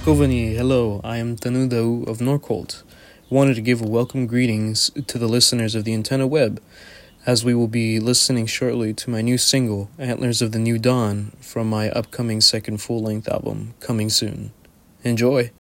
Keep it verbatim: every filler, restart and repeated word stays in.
Kovani, hello, I am Tanu Dau of Norcolt. Wanted to give a welcome greetings to the listeners of the Antenna Web, as we will be listening shortly to my new single, Antlers of the New Dawn, from my upcoming second full-length album, coming soon. Enjoy!